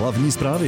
hlavní zprávy.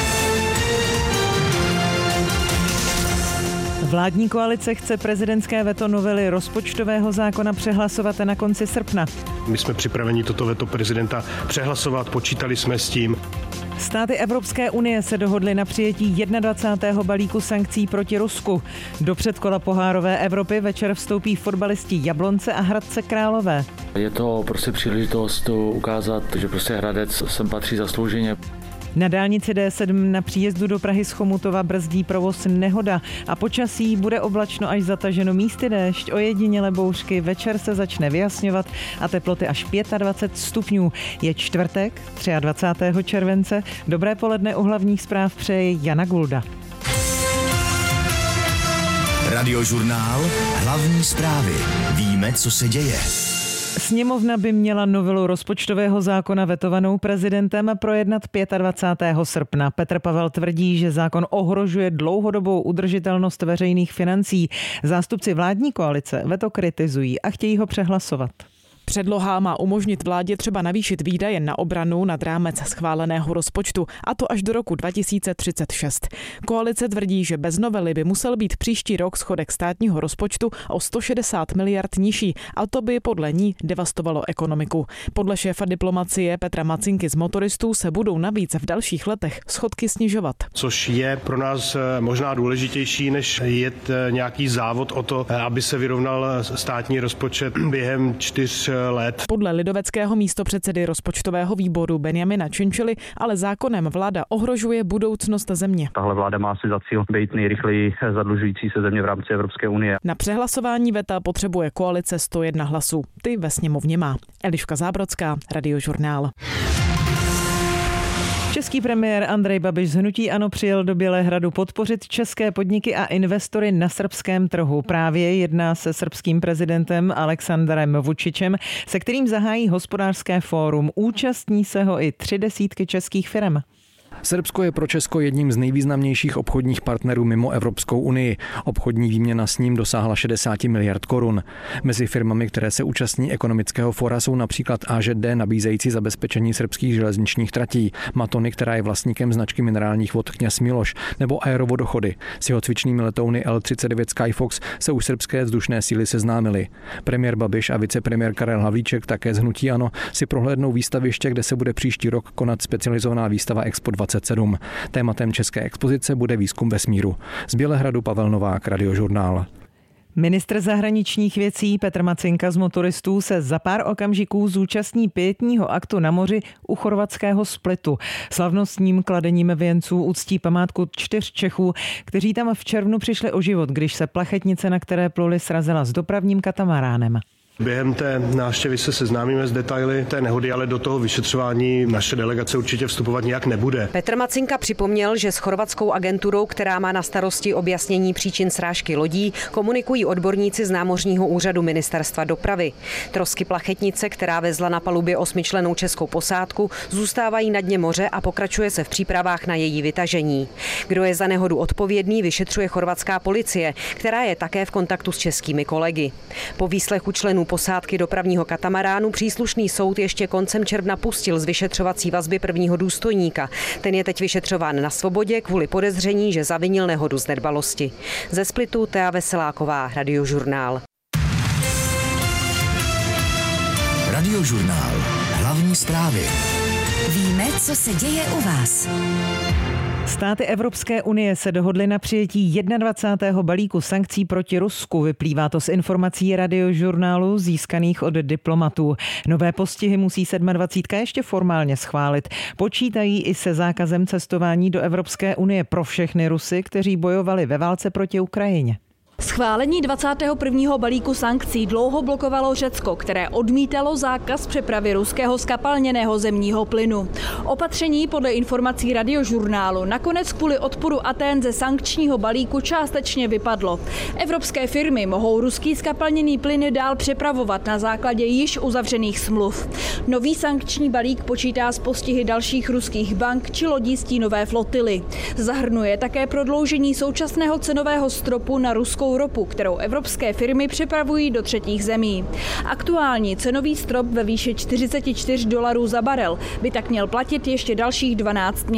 Vládní koalice chce prezidentské veto novely rozpočtového zákona přehlasovat na konci srpna. My jsme připraveni toto veto prezidenta přehlasovat, počítali jsme s tím. Státy Evropské unie se dohodly na přijetí 21. balíku sankcí proti Rusku. Do předkola pohárové Evropy večer vstoupí fotbalisti Jablonce a Hradce Králové. Je to prostě příležitost ukázat, že prostě Hradec sem patří zaslouženě. Na dálnici D7 na příjezdu do Prahy z Chomutova brzdí provoz nehoda a počasí bude oblačno až zataženo, místy déšť, ojedinělé bouřky, večer se začne vyjasňovat a teploty až 25 stupňů. Je čtvrtek, 23. července. Dobré poledne, u hlavních zpráv přeje Jana Gulda. Radiožurnál Hlavní zprávy. Víme, co se děje. Sněmovna by měla novelu rozpočtového zákona vetovanou prezidentem projednat 25. srpna. Petr Pavel tvrdí, že zákon ohrožuje dlouhodobou udržitelnost veřejných financí. Zástupci vládní koalice veto kritizují a chtějí ho přehlasovat. Předloha má umožnit vládě třeba navýšit výdaje na obranu nad rámec schváleného rozpočtu, a to až do roku 2036. Koalice tvrdí, že bez novely by musel být příští rok schodek státního rozpočtu o 160 miliard nižší, a to by podle ní devastovalo ekonomiku. Podle šéfa diplomacie Petra Macinky z Motoristů se budou navíc v dalších letech schodky snižovat. Což je pro nás možná důležitější, než jet nějaký závod o to, aby se vyrovnal státní rozpočet během 4 let. Podle lidoveckého místopředsedy rozpočtového výboru Benjamina Cienciuli ale zákonem vláda ohrožuje budoucnost země. Tahle vláda má si za cíl být nejrychleji zadlužující se země v rámci Evropské unie. Na přehlasování veta potřebuje koalice 101 hlasů. Ty ve sněmovně má. Eliška Zábrodská, Radiožurnál. Český premiér Andrej Babiš z hnutí ANO přijel do Bělehradu podpořit české podniky a investory na srbském trhu. Právě jedná se srbským prezidentem Aleksandrem Vučićem, se kterým zahájí hospodářské fórum. Účastní se ho i 30 českých firem. Srbsko je pro Česko jedním z nejvýznamnějších obchodních partnerů mimo Evropskou unii. Obchodní výměna s ním dosáhla 60 miliard korun. Mezi firmami, které se účastní ekonomického fóra, jsou například AŽD nabízející zabezpečení srbských železničních tratí, Matony, která je vlastníkem značky minerálních vod Kněz Miloš, nebo Aerovodochody. S jeho cvičnými letouny L-39 Skyfox se už srbské vzdušné síly seznámily. Premiér Babiš a vicepremiér Karel Havlíček, také z hnutí ANO, si prohlédnou výstaviště, kde se bude příští rok konat specializovaná výstava Expo 27. Tématem české expozice bude výzkum vesmíru. Z Bělehradu Pavel Novák, Radiožurnál. Ministr zahraničních věcí Petr Macinka z Motoristů se za pár okamžiků zúčastní pietního aktu na moři u chorvatského Splitu. Slavnostním kladením věnců uctí památku 4 Čechů, kteří tam v červnu přišli o život, když se plachetnice, na které pluli, srazila s dopravním katamaránem. Během té návštěvy se seznámíme s detaily té nehody, ale do toho vyšetřování naše delegace určitě vstupovat nijak nebude. Petr Macinka připomněl, že s chorvatskou agenturou, která má na starosti objasnění příčin srážky lodí, komunikují odborníci z námořního úřadu Ministerstva dopravy. Trosky plachetnice, která vezla na palubě 8člennou českou posádku, zůstávají na dně moře a pokračuje se v přípravách na její vytažení. Kdo je za nehodu odpovědný, vyšetřuje chorvatská policie, která je také v kontaktu s českými kolegy. Po výslechu členů posádky dopravního katamaránu příslušný soud ještě koncem června pustil z vyšetřovací vazby prvního důstojníka. Ten je teď vyšetřován na svobodě kvůli podezření, že zavinil nehodu z nedbalosti. Ze Splitu Tea Veseláková, Radiožurnál. Radiožurnál. Hlavní zprávy. Víme, co se děje u vás. Státy Evropské unie se dohodly na přijetí 21. balíku sankcí proti Rusku. Vyplývá to z informací Radiožurnálu získaných od diplomatů. Nové postihy musí 27. ještě formálně schválit. Počítají i se zákazem cestování do Evropské unie pro všechny Rusy, kteří bojovali ve válce proti Ukrajině. Schválení 21. balíku sankcí dlouho blokovalo Řecko, které odmítalo zákaz přepravy ruského zkapalněného zemního plynu. Opatření podle informací Radiožurnálu nakonec kvůli odporu Atén ze sankčního balíku částečně vypadlo. Evropské firmy mohou ruský zkapalněný plyn dál přepravovat na základě již uzavřených smluv. Nový sankční balík počítá s postihy dalších ruských bank či lodí stínové flotily. Zahrnuje také prodloužení současného cenového stropu na ruskou ropu, kterou evropské firmy přepravují do třetích zemí. Aktuální cenový strop ve výši $44 za barel by tak měl platit ještě dalších 12 měsíců.